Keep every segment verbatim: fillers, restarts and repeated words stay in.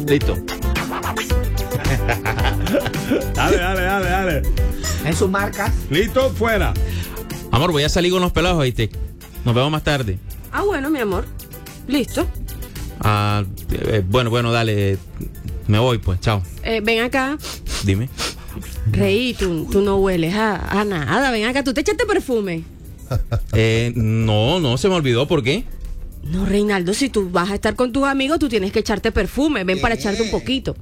Listo. Dale, dale, dale, dale. En sus marcas. Listo, fuera. Amor, voy a salir con los pelados, ¿oíste? Nos vemos más tarde. Ah, bueno, mi amor. Listo. Ah, eh, bueno, bueno, dale. Me voy, pues. Chao. Eh, ven acá. Dime. Rey, tú, tú no hueles a, a nada. Ven acá, ¿tú te echaste perfume? Eh, no, no, se me olvidó. ¿Por qué? No, Reinaldo, si tú vas a estar con tus amigos, tú tienes que echarte perfume. Ven para echarte un poquito.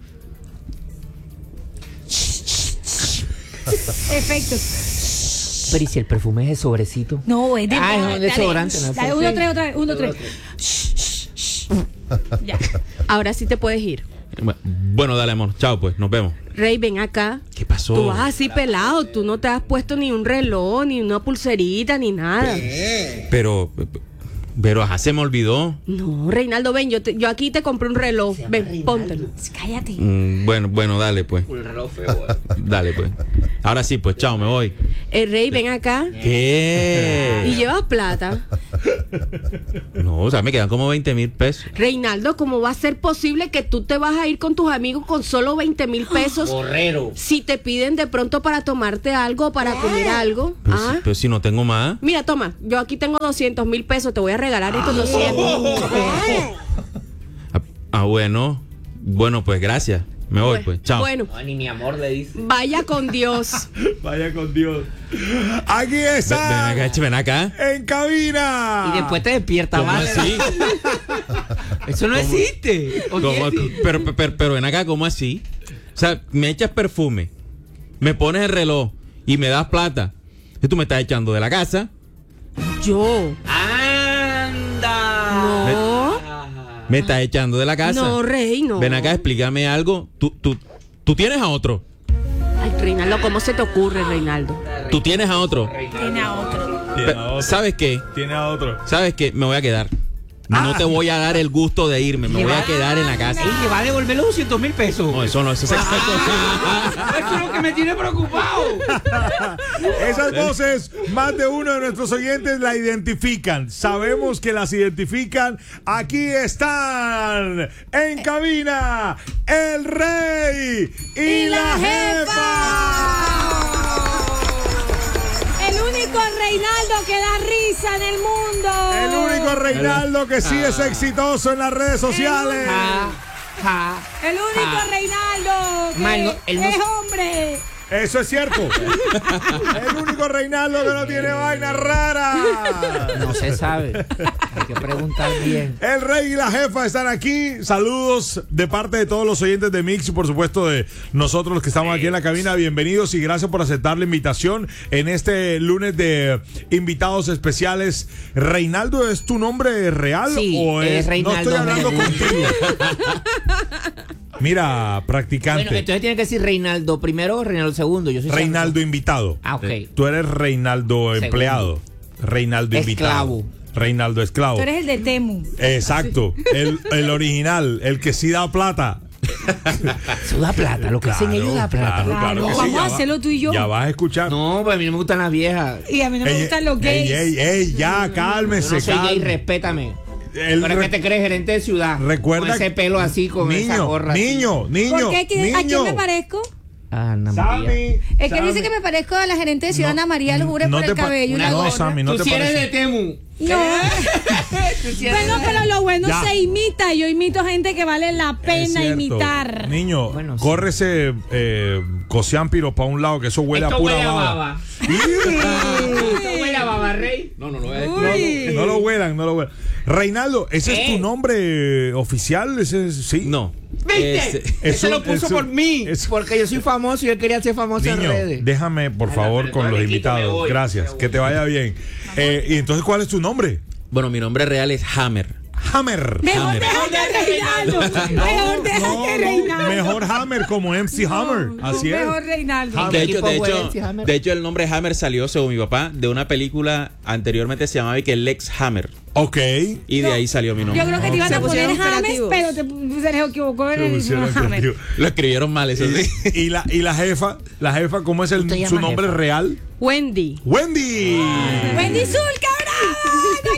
Efectos. Pero ¿y si el perfume es de sobrecito? No, es de. Ah, es un dale, desodorante, no dale, sé. uno, tres, otra vez. Uno, tres. Ya. Ahora sí te puedes ir. Bueno, dale, amor. Chao, pues. Nos vemos. Rey, ven acá. ¿Qué pasó? Tú vas así pelado. Tú no te has puesto ni un reloj, ni una pulserita, ni nada. Pero, pero, ajá, se me olvidó. No, Reinaldo, ven. Yo, te, yo aquí te compré un reloj. Ven, póntelo. Cállate. Mm, bueno, bueno, dale, pues. Un reloj feo. Dale, pues. Ahora sí, pues. Chao, me voy. Eh, Rey, ven acá. ¿Qué? Y llevas plata. No, o sea, me quedan como veinte mil pesos. Reinaldo, ¿cómo va a ser posible que tú te vas a ir con tus amigos con solo veinte mil pesos? Borrero. Si te piden de pronto para tomarte algo o para comer algo. Pero, ¿Ah? si, pero si no tengo más. Mira, toma, yo aquí tengo doscientos mil pesos, te voy a regalar estos doscientos. Ah, ah, bueno. Bueno, pues gracias. Me voy, Bueno, pues. Chao. Bueno, No, ni mi amor le dice. vaya con Dios. Vaya con Dios. Aquí Ven, ven está. acá, che, ven acá. En cabina. Y después te despierta, ¿Cómo ¿vale? así? Eso no existe. ¿O ¿Cómo- qué sí? pero, pero, pero ven acá, ¿cómo así? O sea, me echas perfume, me pones el reloj y me das plata. Y tú me estás echando de la casa. Yo. ¡Anda! No. Me estás echando de la casa. No, Rey, no. Ven acá, explícame algo. Tú, tú, tú tienes a otro. Ay, Reinaldo, ¿cómo se te ocurre, Reinaldo? Tú tienes a otro. Tiene a otro. Tiene Pe- a otro. ¿Sabes qué? Tiene a otro. ¿Sabes qué? Me voy a quedar. No Ah. te voy a dar el gusto de irme. Me voy a quedar en la casa. Ey, le va a devolver los doscientos mil pesos. No, eso no, eso es Ah, eso es lo que me tiene preocupado. Esas voces, más de uno de nuestros oyentes la identifican. Sabemos que las identifican. Aquí están en cabina el Rey y, la, jefa. El único Reinaldo que da risa en el mundo. El único Reinaldo que sí es exitoso en las redes sociales. Ja, ja. El único Ah. Reinaldo que Man, no, él no- es hombre. Eso es cierto. El único Reinaldo que no tiene vaina rara. No se sabe. Hay que preguntar bien. El Rey y la jefa están aquí. Saludos de parte de todos los oyentes de Mix y por supuesto de nosotros los que estamos aquí en la cabina. Bienvenidos y gracias por aceptar la invitación en este lunes de invitados especiales. ¿Reinaldo es tu nombre real Sí, o es, es Reinaldo no estoy hablando Jesús. contigo? Mira, practicante. Bueno, entonces tiene que decir Reinaldo primero o Reinaldo segundo. Yo soy Reinaldo invitado. Ah, ok. Tú eres Reinaldo Segundo. empleado. Reinaldo invitado. Esclavo. Reinaldo esclavo. Tú eres el de Temu. Exacto. El, el original, el que sí da plata. Eso da plata, lo que hacen ellos da plata. Claro, claro que sí, Vamos ya a va- hacerlo tú y yo. Ya vas a escuchar. No, pues a mí no me gustan las viejas. Y a mí no me Ey, gustan los ey, gays. ey, ey, ya, Yo cálmese, no soy gay, cálmese. respétame. El Pero es re- que te crees gerente de ciudad. Recuerda con ese que- pelo así, con esa niño, gorra. así. niño, niño, ¿Por qué? ¿Qui- ¿A quién niño. me parezco? Ah, Ana María. Sammy, Es que Sammy. dice que me parezco a la gerente de Ciudad No, Ana María, lo jure no por te el pa- cabello y una la No, gorra. Sammy, no Tú te sí eres parece. de Temu. No. Tú sí eres Bueno, de- pero lo bueno Ya. se imita. Yo imito gente que vale la Es pena cierto. imitar. Niño, Bueno, sí. córrese eh, cociámpiro para un lado, que eso huele Esto a pura huele a baba. baba. Esto huele a baba, Rey. No, no, no. Uy. No lo huelan, no lo huelan. Reinaldo, ¿ese es Eh. tu nombre oficial? ¿Ese es- sí? No. ¿Viste? Ese- Ese eso- lo puso eso- por mí. eso- Porque yo soy famoso y él quería ser famoso en Niño, redes. déjame por Ay, favor pero con los entonces me quito, me invitados. voy, Gracias, me voy. que te vaya bien. Eh, y entonces, ¿cuál es tu nombre? Bueno, mi nombre real es Hammer. Hammer. Mejor Hammer. déjate Reinaldo. Mejor déjate No, no, Reinaldo. mejor Hammer como M C Hammer. No, Así es. Mejor Reinaldo. Hammer. De ¿Qué hecho, tipo de, huele hecho, ese Hammer? de hecho, el nombre Hammer salió, según mi papá, de una película anteriormente se llamaba que Lex Hammer. Ok. Y de ahí salió mi Yo nombre. creo que te iban Se a poner pusieron James, creativos. pero te, se les equivocó en Se el pusieron James. creativos. Lo escribieron mal, eso sí. Y la, y la jefa, la jefa, ¿cómo es el, ¿Tú te su llamas nombre jefa? real? Wendy. Wendy. Wendy Zulka, ¿verdad?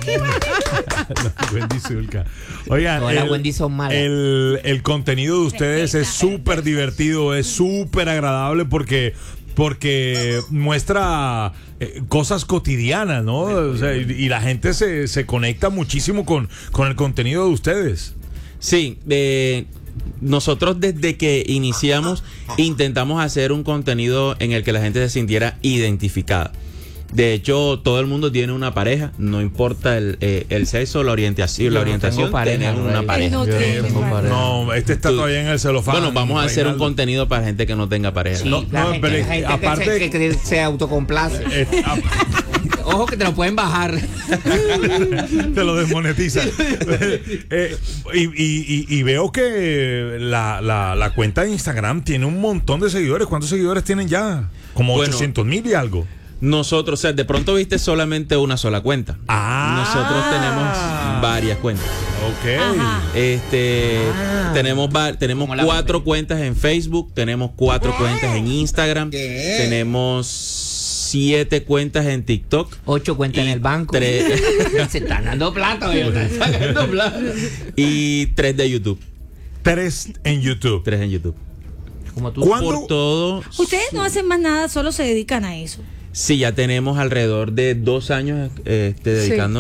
Wendy Zulka. Oigan, Todas las Wendy son malas. el, el contenido de ustedes es súper divertido, es súper agradable porque, porque muestra eh, cosas cotidianas, ¿no? O sea, y, y la gente se, se conecta muchísimo con, con el contenido de ustedes. Sí, eh, nosotros desde que iniciamos intentamos hacer un contenido en el que la gente se sintiera identificada. De hecho, todo el mundo tiene una pareja, no importa el, eh, el sexo, la orientación, Yo la no orientación, tengo pareja, tenemos Rey. una Él pareja. no Yo tiene tengo pareja. pareja. No, este está Tú- todavía en el celofán. Bueno, vamos a hacer un Reinaldo. contenido para gente que no tenga pareja. Sí, No, la no, gente, pero la gente aparte- que, se, que, que se autocomplace. Eh, ah, Ojo que te lo pueden bajar. te lo desmonetizan. Eh, y, y- y- y veo que la, la- la cuenta de Instagram tiene un montón de seguidores. ¿Cuántos seguidores tienen ya? Como Bueno, ochocientos mil y algo. Nosotros, o sea, de pronto viste solamente una sola cuenta. Ah. Nosotros tenemos varias cuentas. Ok. Ajá. Este, Ah. tenemos va- tenemos Como la cuatro mamá. cuentas en Facebook, tenemos cuatro cuentas en Instagram, ¿Qué? tenemos siete cuentas en TikTok. Ocho cuentas Y en el banco. tres- Se están dando plata, oye, están sacando plata. Y tres de YouTube. Tres en YouTube. Tres en YouTube. Como tú. ¿Cuándo? Por todo. Ustedes no hacen más nada, solo se dedican a eso. Sí, ya tenemos alrededor de dos años este, Sí. dedicándonos